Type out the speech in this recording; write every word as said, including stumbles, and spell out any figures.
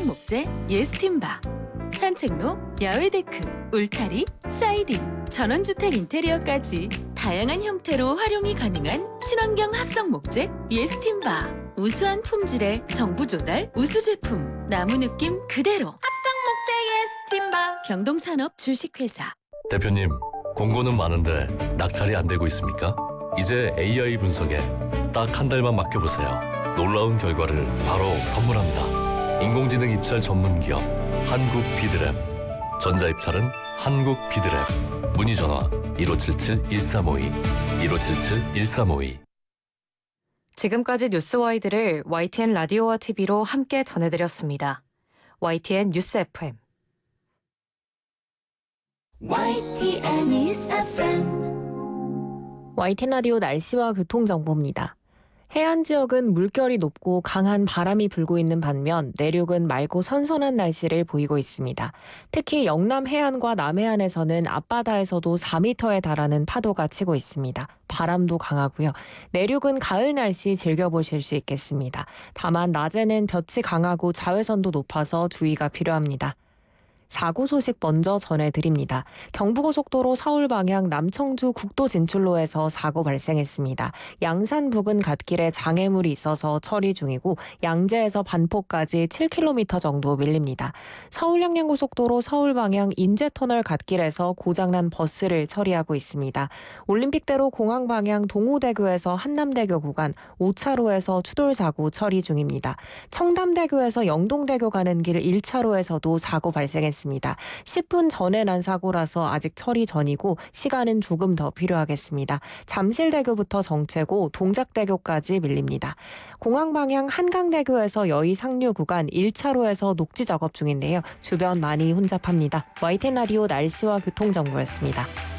합성 목재 예스팀바, 산책로, 야외 데크, 울타리, 사이딩, 전원주택 인테리어까지 다양한 형태로 활용이 가능한 친환경 합성 목재 예스팀바. 우수한 품질의 정부 조달 우수 제품, 나무 느낌 그대로 합성 목재 예스팀바. 경동산업 주식회사. 대표님, 공고는 많은데 낙찰이 안 되고 있습니까? 이제 에이아이 분석에 딱 한 달만 맡겨보세요. 놀라운 결과를 바로 선물합니다. 인공지능 입찰 전문 기업 한국 비드랩. 전자입찰은 한국 비드랩. 문의 전화 일오칠칠 일삼오이 일오칠칠 일삼오이. 지금까지 뉴스와이드를 와이티엔 라디오와 티비로 함께 전해드렸습니다. 와이티엔 뉴스 에프엠. 와이티엔 뉴스 에프엠. 와이티엔 라디오 날씨와 교통정보입니다. 해안 지역은 물결이 높고 강한 바람이 불고 있는 반면 내륙은 맑고 선선한 날씨를 보이고 있습니다. 특히 영남 해안과 남해안에서는 앞바다에서도 사 미터에 달하는 파도가 치고 있습니다. 바람도 강하고요. 내륙은 가을 날씨 즐겨보실 수 있겠습니다. 다만 낮에는 볕이 강하고 자외선도 높아서 주의가 필요합니다. 사고 소식 먼저 전해드립니다. 경부고속도로 서울 방향 남청주 국도 진출로에서 사고 발생했습니다. 양산 부근 갓길에 장애물이 있어서 처리 중이고 양재에서 반포까지 칠 킬로미터 정도 밀립니다. 서울 양양고속도로 서울 방향 인제터널 갓길에서 고장난 버스를 처리하고 있습니다. 올림픽대로 공항 방향 동호대교에서 한남대교 구간 오 차로에서 추돌 사고 처리 중입니다. 청담대교에서 영동대교 가는 길 일 차로에서도 사고 발생했습니다. 십 분 전에 난 사고라서 아직 처리 전이고 시간은 조금 더 필요하겠습니다. 잠실대교부터 정체고 동작대교까지 밀립니다. 공항 방향 한강대교에서 여의 상류 구간 일 차로에서 녹지 작업 중인데요. 주변 많이 혼잡합니다. 와이티엔 라디오 날씨와 교통정보였습니다.